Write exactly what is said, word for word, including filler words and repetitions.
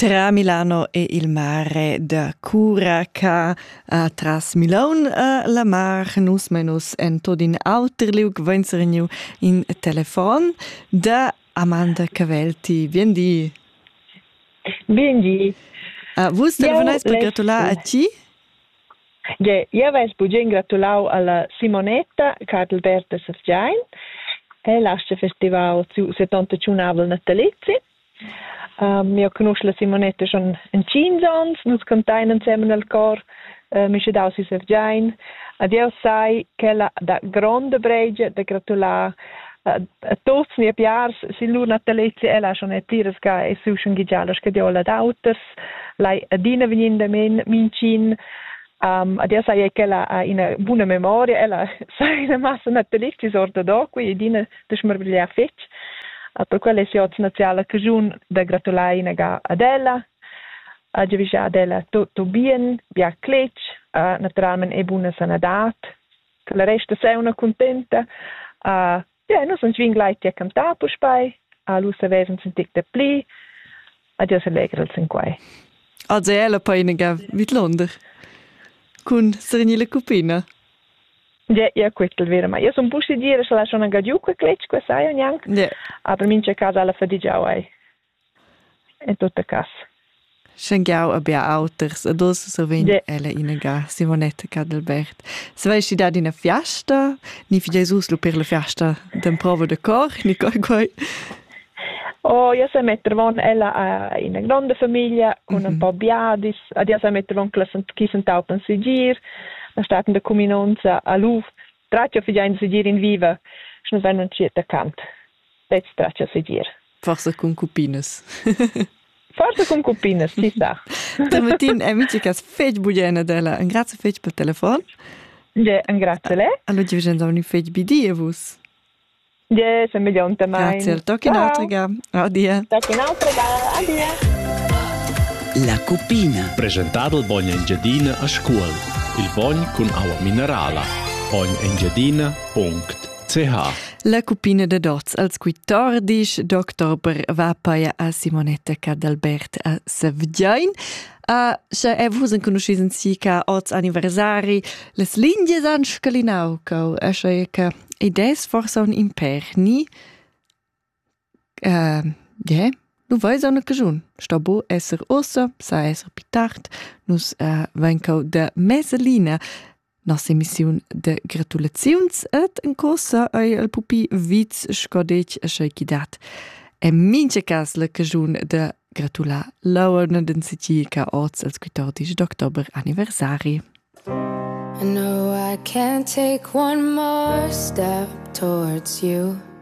Tra Milano e il mare da Cura ca uh, tras Milon uh, la mar nus menus en tot in auterliu gwenserniu in telefon da Amanda Cavelti. Bien di. Bien di. Uh, vus telefonais per gratular a ci? Ja, io vais bugen gratulau alla Simonetta Cardelberta Safgiain. E lascia festival su settantacinque avel natalizi. Um, io conosco la Simonetta schon in cinque ans, nus cantain insieme nel cor, uh, mi scedau si Safgiain. Ed io sai che la da grande bregia da gratular uh, a tots mie piars si lur natalizi e la schon e tiras ga e su schon gigialas che dio la d'auters, lai adina veninda min mincin. Um, ed io sai che la ha una buona memoria, ella sai una massa natalizi sorda do, qui e dina da smerviglia fetch. Uh, per quella si oz naziale cajun da gratulare in aga Adela. Uh, già viscia Adela tutto bien, bia clec, uh, naturalmente è buona sanadat. Che la resta sei una contenta. Uh, ja, non sono svingleiti a cantare per spai, a lui se vesen sentic de pli. Uh, già se legra il cinque. Also ella poi in aga vit Londra. Con serenile cupina. Ja, ja, quittel vera, ma io sono bussi dire se la sono gagiuca clec, qua sai ognan. Ja. Aber mince casa alla fadigiau ai. E tutta casa. Schengiau a bia auters, a dos so ven Ja. ella inaga Simonetta Cadelbert. Se vai si da di una fiasta, ni fi Jesus lo per la fiasta d'un prova de cor, ni coi coi. Oh, io sai mettere von ella uh, in una grande famiglia, con mm-hmm. un po' biadis, ad io sai mettere von chi sentau per sigir, la stata da cominonza a lu, traccia figia in sigir in viva, non vengono cieta cant. Pezzi traccia sigir. Forse con cupines. Forse con cupines, si sa. Termatin, amici che fece bugiana della, un grazie fece per telefon. Ja, un grazie le. Allora ci vediamo un fece bidi e vus. Ja, se milion tamai. Grazie, al tocchi in altra ga. Addio. Tocchi in altra ga, addio. La Cupina. Presentato il Bogna Engiadina a scuola. Il Bogna con acqua minerale. bogna engiadina punto c h. La Cupina de Dots als quattordici d'october va poi a Simonetta Cadelbert a Savgiain. Uh, se e vus en conoscisen si ca oz anniversari les linges an scalinau cau a se ca idees forse un imperni uh, yeah. Nu vais una cajun. Sto bo esser ossa, sa esser pitart. Nus uh, vencau de Meselina. Nos emission de gratulazions et en cosa ai al pupi vits scodec a scheikidat. E mince cas la cajun de gratula launa den siti ca oz als quattordici d'october anniversari. I know I can't take one more step towards you.